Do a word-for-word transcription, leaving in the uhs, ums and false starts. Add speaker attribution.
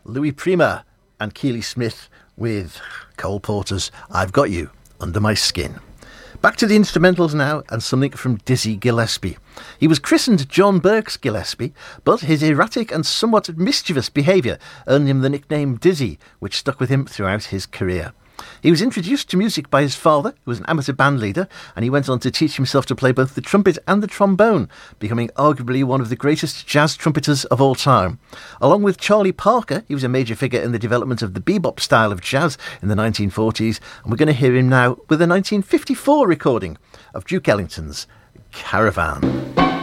Speaker 1: Louis Prima and Keely Smith with Cole Porter's I've Got You Under My Skin. Back to the instrumentals now, and something from Dizzy Gillespie. He was christened John Burks Gillespie, but his erratic and somewhat mischievous behaviour earned him the nickname Dizzy, which stuck with him throughout his career. He was introduced to music by his father, who was an amateur band leader, and he went on to teach himself to play both the trumpet and the trombone, becoming arguably one of the greatest jazz trumpeters of all time. Along with Charlie Parker, he was a major figure in the development of the bebop style of jazz in the nineteen forties, and we're going to hear him now with a nineteen fifty-four recording of Duke Ellington's Caravan.